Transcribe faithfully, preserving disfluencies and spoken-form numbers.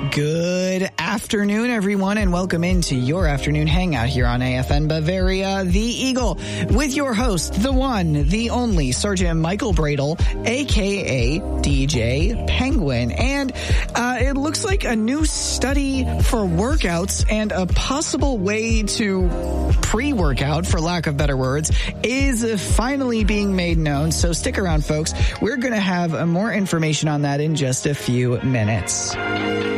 Good afternoon, everyone, and welcome into your afternoon hangout here on A F N Bavaria, The Eagle, with your host, the one, the only, Sergeant Michael Bradle, a k a. D J Penguin. And uh, it looks like a new study for workouts and a possible way to pre-workout, for lack of better words, is finally being made known. So stick around, folks. We're going to have more information on that in just a few minutes.